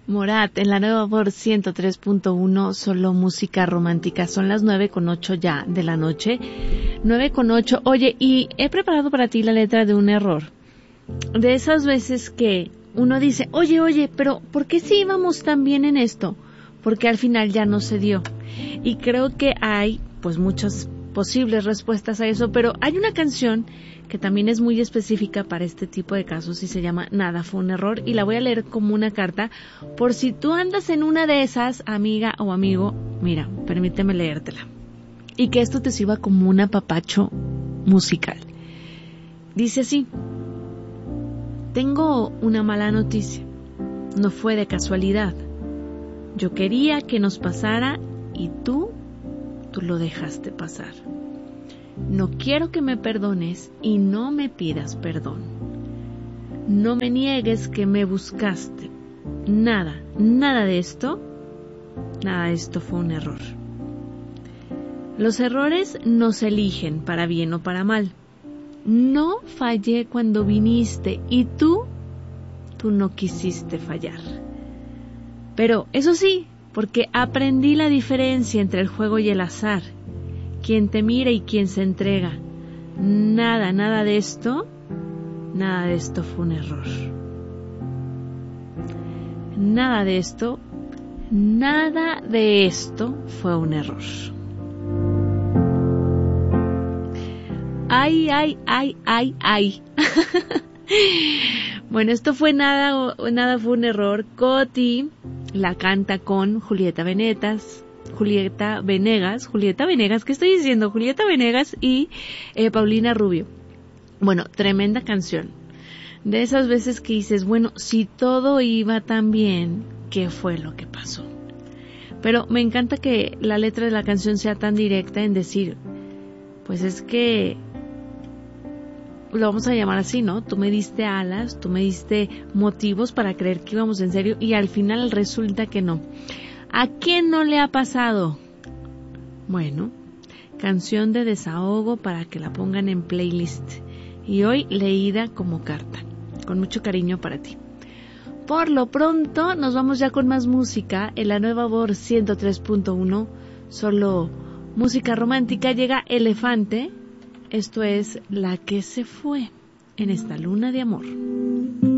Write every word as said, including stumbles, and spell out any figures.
Morat, en la nueva Voz ciento tres punto uno, solo música romántica. Son las nueve con ocho ya de la noche. nueve con ocho. Oye, y he preparado para ti la letra de un error. De esas veces que uno dice, oye, oye, pero ¿por qué si íbamos tan bien en esto? Porque al final ya no se dio. Y creo que hay, pues, muchas posibles respuestas a eso, pero hay una canción que también es muy específica para este tipo de casos y se llama Nada fue un error, y la voy a leer como una carta por si tú andas en una de esas, amiga o amigo. Mira, permíteme leértela y que esto te sirva como un apapacho musical. Dice así: tengo una mala noticia, no fue de casualidad, yo quería que nos pasara y tú, tú lo dejaste pasar. No quiero que me perdones y no me pidas perdón. No me niegues que me buscaste. Nada, nada de esto, nada de esto fue un error. Los errores no se eligen para bien o para mal. No fallé cuando viniste y tú, tú no quisiste fallar. Pero eso sí, porque aprendí la diferencia entre el juego y el azar. Quien te mira y quien se entrega. Nada, nada de esto, nada de esto fue un error. Nada de esto, nada de esto fue un error. Ay, ay, ay, ay, ay. Bueno, esto fue nada, nada fue un error. Coti la canta con Julieta Venegas. Julieta Venegas, Julieta Venegas, ¿qué estoy diciendo? Julieta Venegas y eh, Paulina Rubio. Bueno, tremenda canción. De esas veces que dices, bueno, si todo iba tan bien, ¿qué fue lo que pasó? Pero me encanta que la letra de la canción sea tan directa en decir, pues es que lo vamos a llamar así, ¿no? Tú me diste alas, tú me diste motivos para creer que íbamos en serio y al final resulta que no. ¿A quién no le ha pasado? Bueno, canción de desahogo para que la pongan en playlist. Y hoy leída como carta, con mucho cariño para ti. Por lo pronto, nos vamos ya con más música. En la nueva Voz ciento tres punto uno, solo música romántica. Llega Elefante. Esto es La que se fue en esta luna de amor.